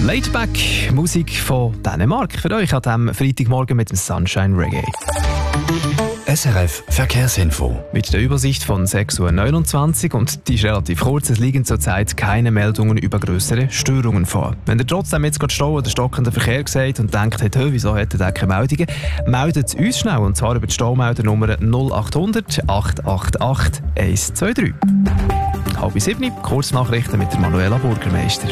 Laidback, Musik von Dänemark für euch an diesem Freitagmorgen mit dem Sunshine Reggae. SRF Verkehrsinfo. Mit der Übersicht von 6.29 Uhr und die ist relativ kurz. Es liegen zurzeit keine Meldungen über grössere Störungen vor. Wenn ihr trotzdem jetzt gerade Stau oder stockenden Verkehr seht und denkt, wieso hat er keine Meldungen, meldet uns schnell und zwar über die Staumeldernummer 0800 888 123. 6:30, Kurznachrichten mit der Manuela Burgermeister.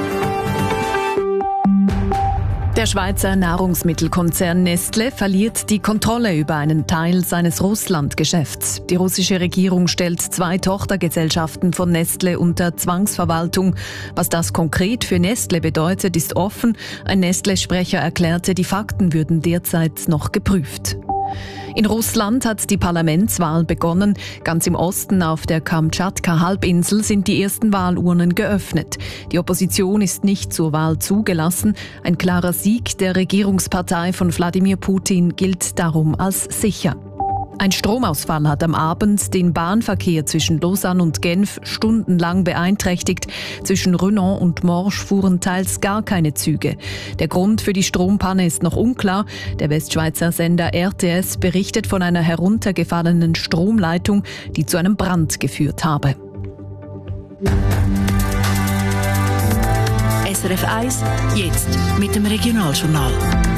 Der Schweizer Nahrungsmittelkonzern Nestlé verliert die Kontrolle über einen Teil seines Russlandgeschäfts. Die russische Regierung stellt 2 Tochtergesellschaften von Nestlé unter Zwangsverwaltung. Was das konkret für Nestlé bedeutet, ist offen. Ein Nestlé-Sprecher erklärte, die Fakten würden derzeit noch geprüft. In Russland hat die Parlamentswahl begonnen. Ganz im Osten auf der Kamtschatka-Halbinsel sind die ersten Wahlurnen geöffnet. Die Opposition ist nicht zur Wahl zugelassen. Ein klarer Sieg der Regierungspartei von Wladimir Putin gilt darum als sicher. Ein Stromausfall hat am Abend den Bahnverkehr zwischen Lausanne und Genf stundenlang beeinträchtigt. Zwischen Renan und Morges fuhren teils gar keine Züge. Der Grund für die Strompanne ist noch unklar. Der Westschweizer Sender RTS berichtet von einer heruntergefallenen Stromleitung, die zu einem Brand geführt habe. SRF 1, jetzt mit dem Regionaljournal.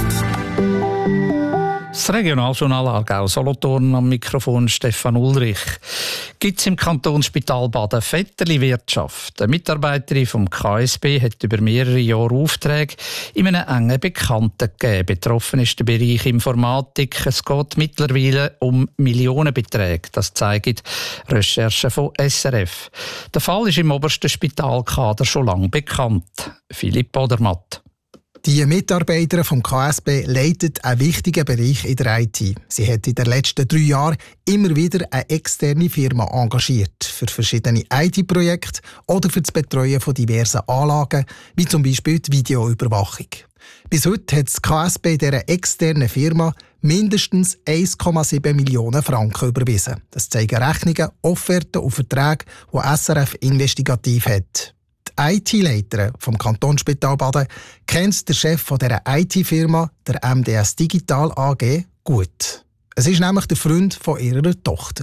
Das Regionaljournal Aargau-Solothurn, am Mikrofon Stefan Ulrich. Gibt es im Kantonsspital Baden Vetterli-Wirtschaft? Eine Mitarbeiterin vom KSB hat über mehrere Jahre Aufträge in einem engen Bekannten gegeben. Betroffen ist der Bereich Informatik. Es geht mittlerweile um Millionenbeträge. Das zeigen Recherchen von SRF. Der Fall ist im obersten Spitalkader schon lange bekannt. Philipp Odermatt. Die Mitarbeiterin vom KSB leitet einen wichtigen Bereich in der IT. Sie hat in den letzten 3 Jahren immer wieder eine externe Firma engagiert für verschiedene IT-Projekte oder für das Betreuen von diversen Anlagen, wie zum Beispiel die Videoüberwachung. Bis heute hat das KSB dieser externen Firma mindestens 1,7 Millionen Franken überwiesen. Das zeigen Rechnungen, Offerten und Verträge, die SRF investigativ hat. Die IT-Leiterin vom Kantonsspital Baden kennt den Chef dieser IT-Firma, der MDS Digital AG, gut. Es ist nämlich der Freund von ihrer Tochter.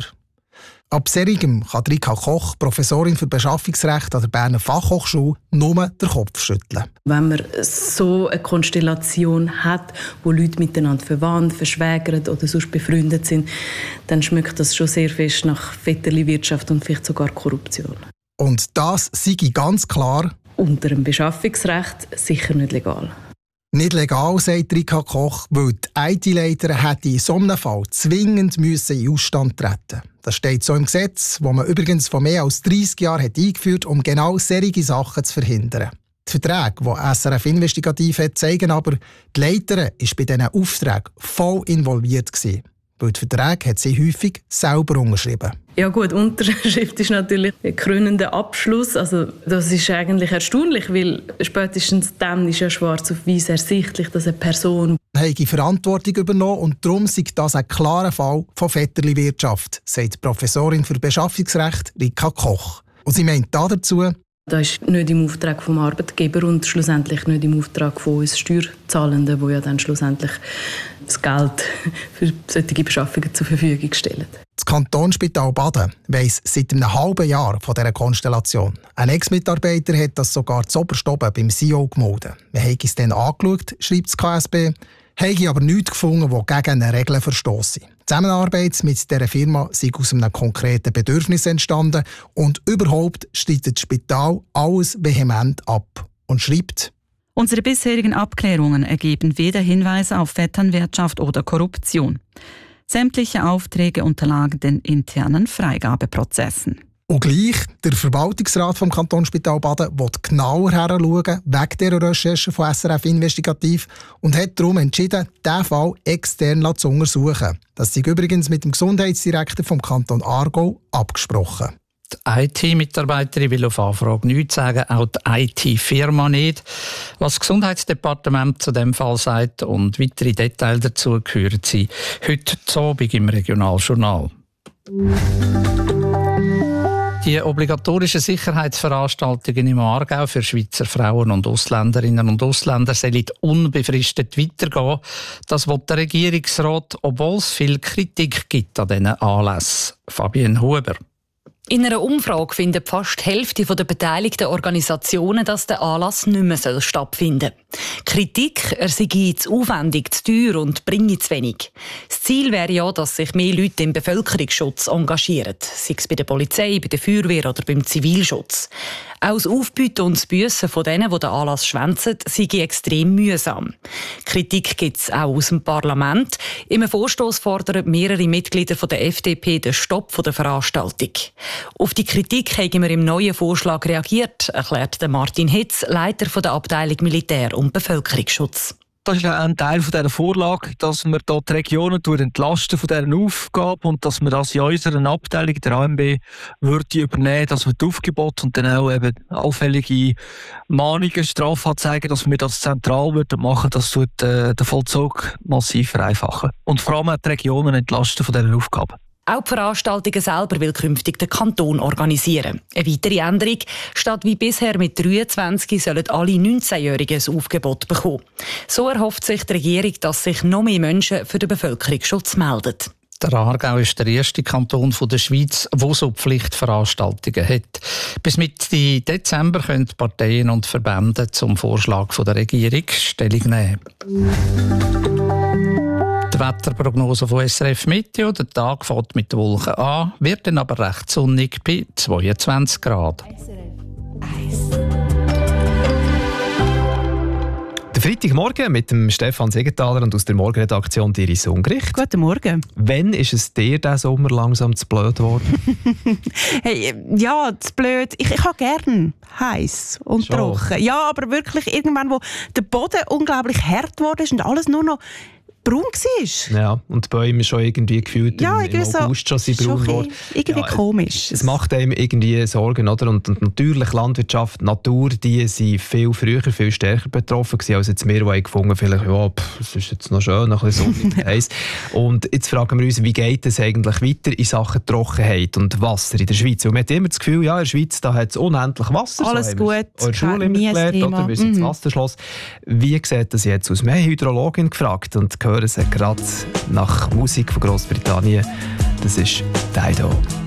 Ab Serigem kann Rika Koch, Professorin für Beschaffungsrecht an der Berner Fachhochschule, nur den Kopf schütteln. Wenn man so eine Konstellation hat, wo Leute miteinander verwandt, verschwägert oder sonst befreundet sind, dann schmeckt das schon sehr fest nach Vetterli-Wirtschaft und vielleicht sogar Korruption. Und das sei ganz klar unter dem Beschaffungsrecht sicher nicht legal. Nicht legal, sagt Rika Koch, weil die IT-Leiterin hätte in so einem Fall zwingend in den Ausstand treten. Das steht so im Gesetz, das man übrigens vor mehr als 30 Jahren hat eingeführt, um genau solche Sachen zu verhindern. Die Verträge, die SRF investigativ hat, zeigen aber, die Leiterin war bei diesen Aufträgen voll involviert gewesen. Weil die Verträge hat sie häufig selber unterschrieben. Ja gut, Unterschrift ist natürlich ein krönender Abschluss. Also das ist eigentlich erstaunlich, weil spätestens dann ist ja schwarz auf weiß ersichtlich, dass eine Person die Verantwortung übernommen und darum sei das ein klarer Fall von Vetterli-Wirtschaft, sagt die Professorin für Beschaffungsrecht Rika Koch. Und sie meint dazu, das ist nicht im Auftrag vom Arbeitgeber und schlussendlich nicht im Auftrag von uns Steuerzahlenden, die ja dann schlussendlich das Geld für solche Beschaffungen zur Verfügung stellen. Das Kantonsspital Baden weiss seit einem halben Jahr von dieser Konstellation. Ein Ex-Mitarbeiter hat das sogar zu oberst oben beim CEO gemeldet. Wir haben es dann angeschaut, schreibt das KSB, habe aber nichts gefunden, das gegen eine Regel verstosse. Die Zusammenarbeit mit dieser Firma sei aus einem konkreten Bedürfnis entstanden und überhaupt streitet das Spital alles vehement ab und schreibt: Unsere bisherigen Abklärungen ergeben weder Hinweise auf Vetternwirtschaft oder Korruption. Sämtliche Aufträge unterlagen den internen Freigabeprozessen. Und gleich, der Verwaltungsrat vom Kantonsspital Baden will genauer heranschauen, wegen dieser Recherche von SRF Investigativ, und hat darum entschieden, diesen Fall extern zu untersuchen. Das ist übrigens mit dem Gesundheitsdirektor vom Kanton Aargau abgesprochen. Die IT-Mitarbeiterin will auf Anfrage nichts sagen, auch die IT-Firma nicht. Was das Gesundheitsdepartement zu dem Fall sagt und weitere Details dazu hören Sie heute Abend im Regionaljournal. Die obligatorischen Sicherheitsveranstaltungen im Aargau für Schweizer Frauen und Ausländerinnen und Ausländer sollen unbefristet weitergehen. Das will der Regierungsrat, obwohl es viel Kritik gibt an diesen Anlässen. Fabienne Huber. In einer Umfrage findet fast die Hälfte der beteiligten Organisationen, dass der Anlass nicht mehr stattfinden soll. Kritik, er sei zu aufwendig, zu teuer und bringe zu wenig. Das Ziel wäre ja, dass sich mehr Leute im Bevölkerungsschutz engagieren, sei es bei der Polizei, bei der Feuerwehr oder beim Zivilschutz. Auch das Aufbieten und das Büssen von denen, die den Anlass schwänzen, sei extrem mühsam. Kritik gibt es auch aus dem Parlament. Im Vorstoss fordern mehrere Mitglieder der FDP den Stopp der Veranstaltung. Auf die Kritik haben wir im neuen Vorschlag reagiert, erklärt Martin Hitz, Leiter der Abteilung Militär und Bevölkerungsschutz. Das ist ein Teil dieser Vorlage, dass wir dort die Regionen entlasten von dieser Aufgabe und dass wir das in unserer Abteilung, der AMB, würde übernehmen, dass wir die Aufgebote und dann auch eben allfällige Mahnungen, Strafanzeigen, dass wir das zentral machen, das wird den Vollzug massiv vereinfachen. Und vor allem auch die Regionen entlasten von dieser Aufgabe. Auch die Veranstaltungen selber will künftig der Kanton organisieren. Eine weitere Änderung: statt wie bisher mit 23 sollen alle 19-Jährigen ein Aufgebot bekommen. So erhofft sich die Regierung, dass sich noch mehr Menschen für den Bevölkerungsschutz melden. Der Aargau ist der erste Kanton der Schweiz, der so Pflichtveranstaltungen hat. Bis Mitte Dezember können die Parteien und Verbände zum Vorschlag der Regierung Stellung nehmen. Die Wetterprognose von SRF Meteo: der Tag fängt mit Wolken an, wird dann aber recht sonnig bei 22 Grad. Der Freitagmorgen mit dem Stefan Siegenthaler und aus der Morgenredaktion Iris Ungericht. Guten Morgen. Wann ist es dir diesen Sommer langsam zu blöd geworden? Hey, ja, zu blöd. Ich habe gerne heiß und Schon. trocken. Ja, aber wirklich irgendwann, wo der Boden unglaublich hart geworden ist und alles nur noch braun war. Ja, und die Bäume schon irgendwie gefühlt im August schon sind braun geworden. Irgendwie komisch. Es macht einem irgendwie Sorgen, oder? Und natürlich Landwirtschaft, Natur, die sind viel früher, viel stärker betroffen gewesen, als jetzt wir, die gefunden vielleicht, ja, es ist jetzt noch schön, noch ein bisschen sonnig heiß. Und jetzt fragen wir uns, wie geht es eigentlich weiter in Sachen Trockenheit und Wasser in der Schweiz? Und man hat immer das Gefühl, ja, in der Schweiz da hat es unendlich Wasser. Alles so gut, in der Schule immer gelernt, oder? Wir sind das Wasserschloss. Wie sieht das jetzt aus? Wir haben Hydrologin gefragt und hören sie gerade nach Musik von Großbritannien. Das ist Dido.